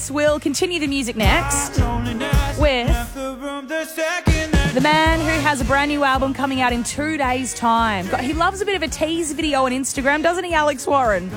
Kiss will continue the music next with the man who has a brand new album coming out in 2 days' time. He loves a bit of a tease video on Instagram, doesn't he, Alex Warren?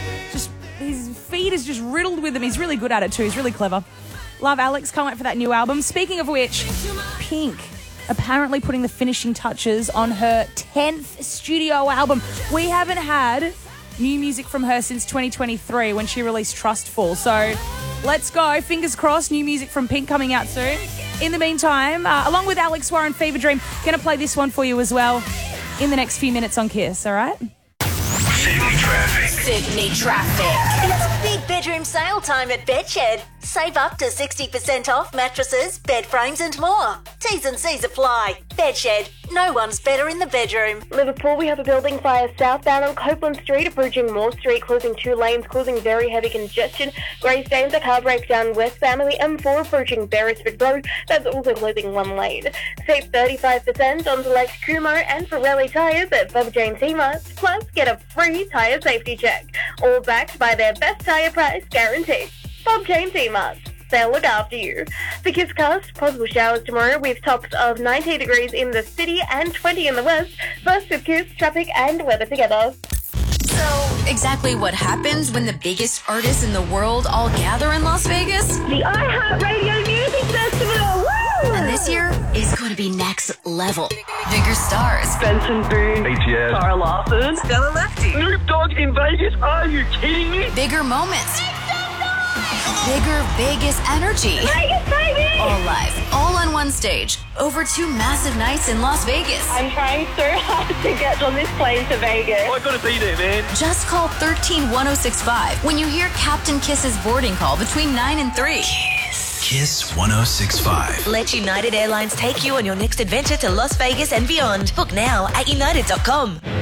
His feed is just riddled with them. He's really good at it too. He's really clever. Love Alex. Can't wait for that new album. Speaking of which, Pink apparently putting the finishing touches on her 10th studio album. We haven't had new music from her since 2023 when she released Trustful. So let's go. Fingers crossed, new music from Pink coming out soon. In the meantime, along with Alex Warren, Fever Dream, going to play this one for you as well in the next few minutes on Kiss, all right? Sydney traffic. Sydney traffic. It's big bedroom sale time at Bedshed. Save up to 60% off mattresses, bed frames and more. T's and C's apply. Bedshed. No one's better in the bedroom. Liverpool, we have a building fire southbound on Copeland Street, approaching Moore Street, closing 2 lanes, causing very heavy congestion. Greystanes, a car breakdown westbound on the M4, approaching Beresford Road. That's also closing 1 lane. Save 35% on select Kumho and Pirelli tyres at Bob Jane T-Mart. Plus, get a free tyre safety check. All backed by their best tyre price guarantee. Bob Jane T-Mart. They'll look after you. The Kisscast, possible showers tomorrow with tops of 90 degrees in the city and 20 in the west. First with Kiss, traffic and weather together. So, exactly what happens when the biggest artists in the world all gather in Las Vegas? The iHeartRadio Music Festival! Woo! And this year is going to be next level. Bigger stars. Benson Boone, BTS, Sarah Larson, Stella Lefty. Snoop Dogg in Vegas. Are you kidding me? Bigger moments. Bigger, biggest energy. Vegas, baby! All live, all on one stage. Over 2 massive nights in Las Vegas. I'm trying so hard to get on this plane to Vegas. I gotta be there, man. Just call 13-1065 when you hear Captain Kiss's boarding call between 9 and 3. Kiss 1065. Let United Airlines take you on your next adventure to Las Vegas and beyond. Book now at united.com.